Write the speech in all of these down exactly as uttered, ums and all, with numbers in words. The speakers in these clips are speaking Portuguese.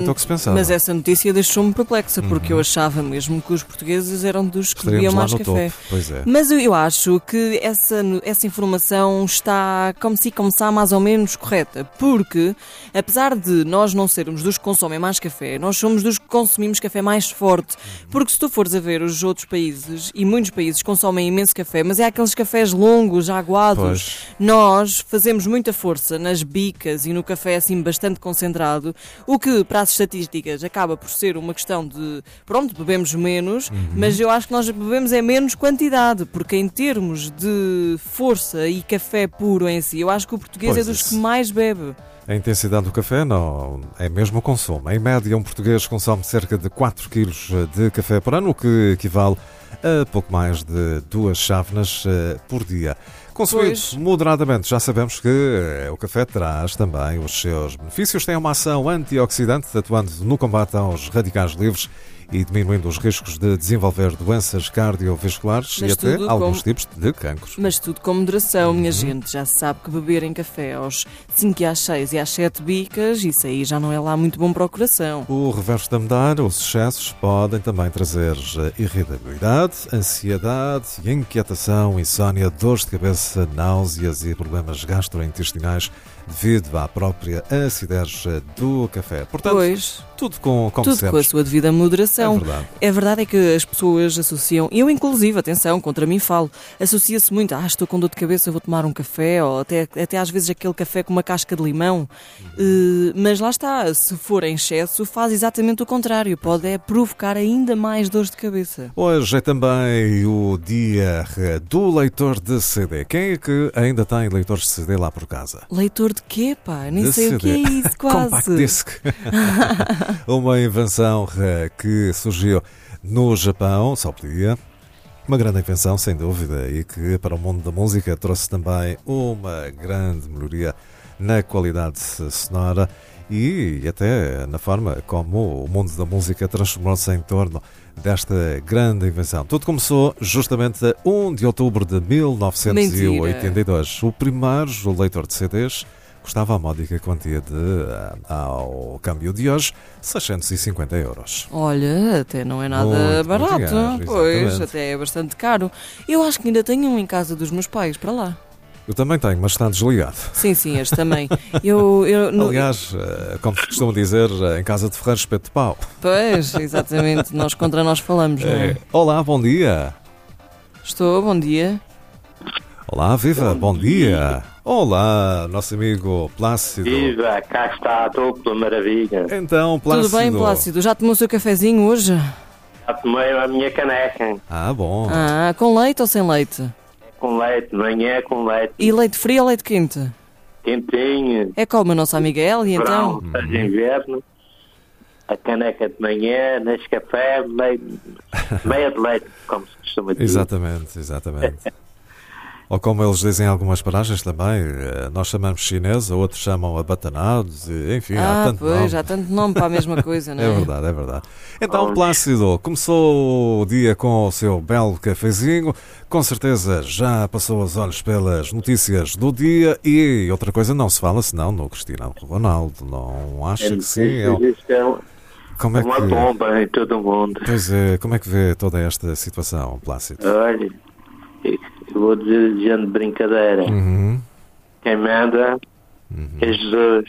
o que se pensava. Mas essa notícia deixou-me perplexa, porque uhum. eu achava mesmo que os portugueses eram dos que Estaríamos bebiam lá mais no café. topo. Pois é. Mas eu, eu acho que essa, essa informação está, como se começar, mais ou menos correta, porque, apesar de nós não sermos dos que consomem mais café, nós somos dos que consumimos café mais forte, porque se tu fores a ver os outros países, e muitos países consomem imenso café, mas é aqueles cafés longos, aguados, Pois. nós fazemos muita força nas bicas e no café assim bastante concentrado, o que para as estatísticas acaba por ser uma questão de, pronto, bebemos menos, uhum. mas eu acho que nós bebemos é menos quantidade, porque em termos de força e café puro em si, eu acho que o português Pois é dos isso. que mais bebe. A intensidade do café não é mesmo o consumo. Em média, um português consome cerca de quatro quilos de café por ano, o que equivale a pouco mais de duas chávenas por dia. Consumido Pois. moderadamente, já sabemos que o café traz também os seus benefícios. Tem uma ação antioxidante, atuando no combate aos radicais livres e diminuindo os riscos de desenvolver doenças cardiovasculares Mas e até tudo alguns com- tipos de cancros. Mas tudo com moderação, minha Uhum. gente. Já se sabe que beberem café aos cinco e às seis e às sete bicas, isso aí já não é lá muito bom para o coração. O reverso da medalha, os excessos podem também trazer irritabilidade, ansiedade, inquietação, insónia, dores de cabeça, náuseas e problemas gastrointestinais devido à própria acidez do café. Portanto, Pois, tudo com, como tudo com a sempre. sua devida moderação. É verdade. É verdade é que as pessoas associam, eu inclusive, atenção, contra mim falo, associa-se muito, ah, estou com dor de cabeça, vou tomar um café, ou até, até às vezes aquele café com uma casca de limão. Uh, mas lá está, se for em excesso, faz exatamente o contrário, pode é provocar ainda mais dores de cabeça. Hoje é também o dia do leitor de C D. Quem é que ainda tem leitores de C D lá por casa? Leitor de quê, pá? Nem De sei C D. o que é isso, quase. Compact Disc. Uma invenção eh, que surgiu no Japão, só podia. Uma grande invenção, sem dúvida, e que para o mundo da música trouxe também uma grande melhoria na qualidade sonora e até na forma como o mundo da música transformou-se em torno desta grande invenção. Tudo começou justamente a um de outubro de mil novecentos e oitenta e dois. O primeiro leitor de C Ds custava a módica quantia de, ao câmbio de hoje, seiscentos e cinquenta euros. Olha, até não é nada Muito, barato. muito caro, Pois, exatamente. até é bastante caro. Eu acho que ainda tenho um em casa dos meus pais, para lá. Eu também tenho, mas está desligado. Sim, sim, este também. Eu, eu, no- Aliás, eh, como se costuma dizer, eh, em casa de ferreiro espeto de pau. Pois, exatamente, nós contra nós falamos, não é? É. Olá, bom dia. Estou, bom dia. Olá, viva, bom, dia. Olá, nosso amigo Plácido. Viva, cá está a dupla maravilha. Então, Plácido. Tudo bem, Plácido? Já tomou o seu cafezinho hoje? Já tomei a minha caneca. Ah, bom. Ah, com leite ou sem leite? Com leite, de manhã com leite. E leite frio ou leite quente? Quentinho. É como a nossa amiga Elia, então? Verão, faz inverno. A caneca de manhã, neste café, meio, meia de leite, como se costuma dizer. Exatamente, exatamente. Ou como eles dizem em algumas paragens também, eh, nós chamamos chinês, outros chamam abatanados, e, enfim, há Ah, tanto pois, nome. há tanto nome para a mesma coisa, não é? É verdade, é verdade. Então, Oh. Plácido, começou o dia com o seu belo cafezinho, com certeza já passou os olhos pelas notícias do dia e outra coisa não se fala senão no Cristiano Ronaldo, não acha que sim? É, Isto é como é uma que, bomba em todo o mundo. pois é, como é que vê toda esta situação, Plácido? Olha, eu vou dizer dizendo de brincadeira. Uhum. Quem manda é Jesus.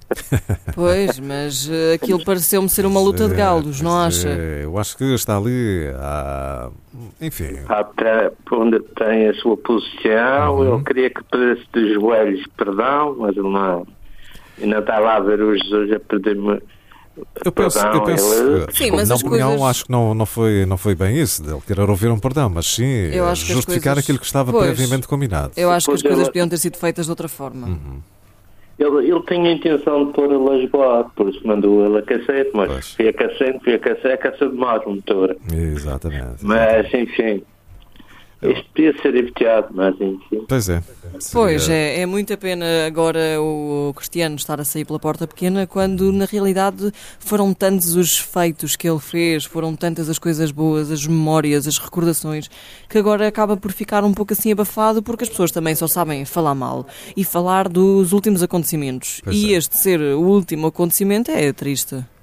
Pois, mas eh, aquilo pareceu-me ser uma luta de galos, não Pois acha? é, eu acho que está ali, a, enfim, Há tra- onde tem a sua posição, Uhum. ele queria que pedisse de joelhos perdão, mas ele não, eu não estava a ver o Jesus a pedir-me eu penso, eu perdão. penso Ele- Sim, mas na as opinião, coisas- acho que não, não, foi, não foi bem isso, dele querer ouvir um perdão, mas sim Eu acho que as justificar coisas- aquilo que estava Pois. previamente combinado. Eu acho que as Pois coisas ela- podiam ter sido feitas de outra forma. Uhum. Ele, ele tinha a intenção de pôr ele a esboar, por isso mandou ele a cacete, mas Pois. fui a cacete, fui a cacete, a cacete de mais o motor. Exatamente. Mas, enfim, isto podia ser evitado, mas enfim. Pois é. Pois, Seria- é, é muita pena agora o Cristiano estar a sair pela porta pequena quando na realidade foram tantos os feitos que ele fez, foram tantas as coisas boas, as memórias, as recordações, que agora acaba por ficar um pouco assim abafado porque as pessoas também só sabem falar mal e falar dos últimos acontecimentos. Pois e é. este ser o último acontecimento é triste.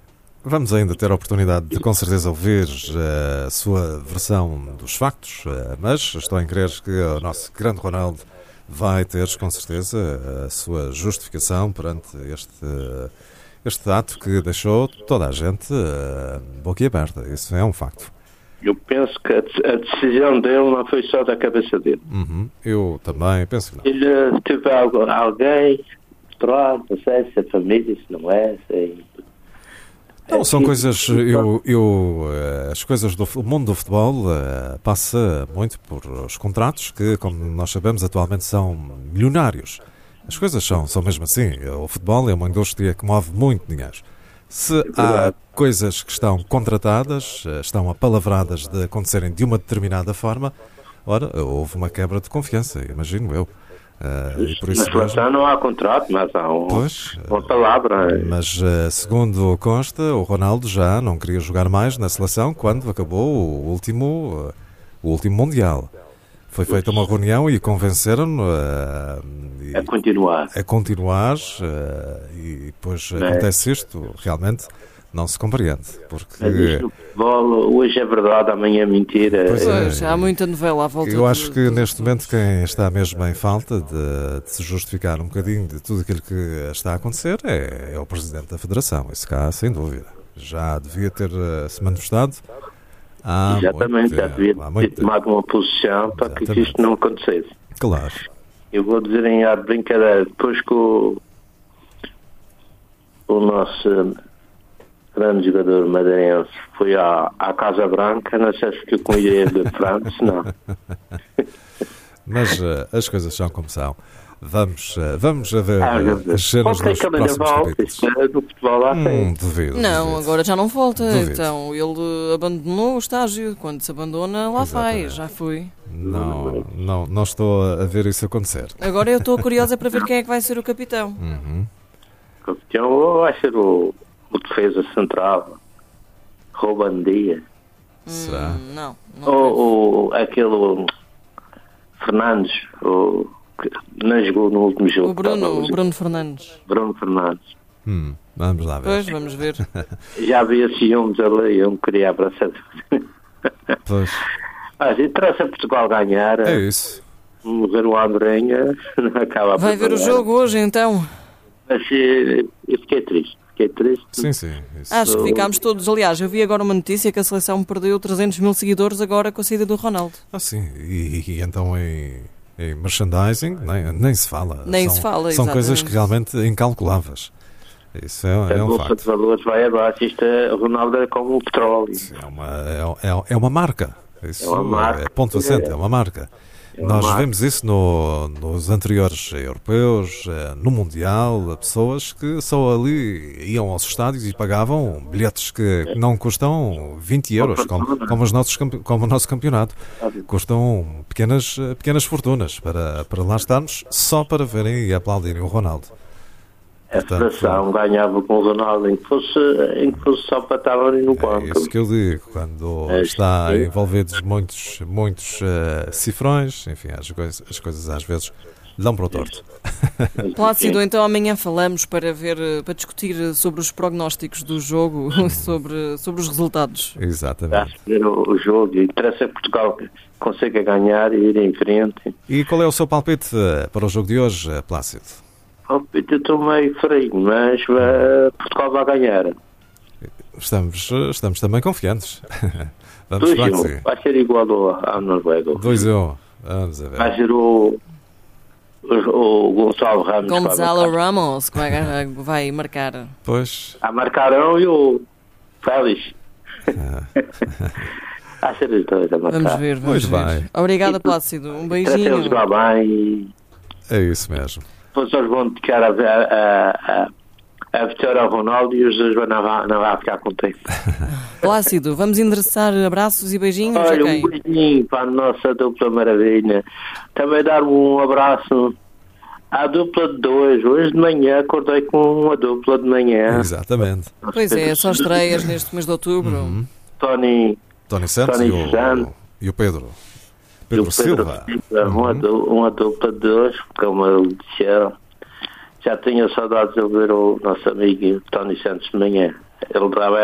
Vamos ainda ter a oportunidade de, com certeza, ouvir uh, a sua versão dos factos, uh, mas estou em crer que o nosso grande Ronaldo vai ter, com certeza, a sua justificação perante este, este ato que deixou toda a gente uh, boquiaberta. Isso é um facto. Eu penso que a, a decisão dele não foi só da cabeça dele. Uhum. Eu também penso que não. Ele teve algo, alguém, claro, não sei se é família, se não é, se Não, são coisas, eu, eu, as coisas do o mundo do futebol uh, passa muito por os contratos que, como nós sabemos, atualmente são milionários. As coisas são, são mesmo assim. O futebol é uma indústria que move muito dinheiro. Se há coisas que estão contratadas, estão apalavradas de acontecerem de uma determinada forma, ora, houve uma quebra de confiança, imagino eu. Uh, e por isso na seleção mesmo, não há contrato, mas há um, pois, uma palavra. Mas uh, segundo consta, o Ronaldo já não queria jogar mais na seleção quando acabou o último, uh, o último Mundial. Foi feita uma reunião e convenceram-no uh, a continuar. A continuar uh, e depois é. acontece isto, realmente não se compreende. Porque... Mas isto no futebol, hoje é verdade, amanhã é mentira. Pois é, pois, há muita novela à volta. Eu acho de, que de, neste momento quem está mesmo em falta de, de se justificar um bocadinho de tudo aquilo que está a acontecer é, é o Presidente da Federação, isso cá sem dúvida. Já devia ter uh, se manifestado. Há Exatamente, muito, já devia ter tomado uma posição para Exatamente. que isto não acontecesse. Claro. Eu vou dizer em ar de brincadeira, depois que o, o nosso grande jogador madeirense foi à, à Casa Branca, não sei se ficou com a ideia de França, não. Mas uh, as coisas são como são. Vamos, uh, vamos a ver ah, uh, as cenas dos próximos capítulos. Do futebol lá hum, duvido, Não, duvido. agora já não volta. Duvido. Então, ele abandonou o estágio. Quando se abandona, lá Exatamente. vai. Já foi. Não, não, não estou a ver isso acontecer. Agora eu estou curiosa para ver quem é que vai ser o capitão. Uhum. O capitão vai ser o, o defesa central, Ruben Dias. Será? Hum, não. não ou, ou aquele Fernandes, o que não jogou no último jogo. O Bruno, o Bruno Fernandes. Bruno Fernandes. Hum, vamos lá ver. Pois, vamos ver. Já havia ciúmes ali, eu me queria abraçar. Pois. Mas interessa Portugal ganhar. É isso. Ver o Andrenha, não acaba. Vai ver o jogo hoje, então. Mas eu fiquei triste. Fiquei triste. Sim, sim. Isso. Acho que ficámos todos. Aliás, eu vi agora uma notícia que a seleção perdeu trezentos mil seguidores agora com a saída do Ronaldo. Ah, sim. E, e então em... em merchandising, nem, nem se fala. Nem são, se fala, São exatamente. coisas que realmente incalculáveis. Isso é, é um facto. A bolsa de valores vai abaixo. Isto é, o Ronaldo é como o petróleo. É uma, é, é uma marca. Isso é uma marca. É ponto assente, é uma marca. É uma Nós marca. vemos isso no, nos anteriores europeus, no Mundial, pessoas que só ali iam aos estádios e pagavam bilhetes que não custam vinte euros, como, como, os nossos, como o nosso campeonato. Custam pequenas, pequenas fortunas para, para lá estarmos, só para verem e aplaudirem o Ronaldo. A Federação ganhava com o Ronaldo em que fosse, em que fosse só para estar ali no banco. É isso que eu digo, quando é está sim. envolvidos muitos, muitos uh, cifrões, enfim, as coisas, as coisas às vezes dão para o torto. Plácido, então amanhã falamos para ver, para discutir sobre os prognósticos do jogo, sobre, sobre os resultados. Exatamente. Está a ver o, o jogo e interessa que Portugal consiga ganhar e ir em frente. E qual é o seu palpite para o jogo de hoje, Plácido? Eu estou meio frio, mas uh, Portugal vai ganhar. Estamos, estamos também confiantes. Vamos para que sim. Vai ser igual ao, ao Noruega. dois a um. Vamos a ver. Vai ser o, o, o Gonçalo Ramos. Gonçalo Ramos, que vai, vai marcar. Pois. A marcarão e o Félix. Vai ser os dois a marcar. Vamos ver, vamos pois ver. Vai. Obrigada, Plácido. Um beijinho. Jogar bem e... É isso mesmo. Depois eles vão dedicar a, a, a, a vitória ao Ronaldo e os dois não vão, não vão ficar contentes. Plácido, vamos endereçar abraços e beijinhos. Olha, okay. um beijinho para a nossa dupla maravilha. Também dar um abraço à dupla de dois. Hoje de manhã acordei com uma dupla de manhã. Exatamente. Pois é, são estreias neste mês de outubro. Uhum. Tony, Tony Santos Tony e, o, Santos. e o Pedro. Pedro, Pedro Silva. Silva. Uma, uhum. uma dupla de dois, como ele disseram. Já tinha saudades de ver o nosso amigo Tony Santos de manhã. Ele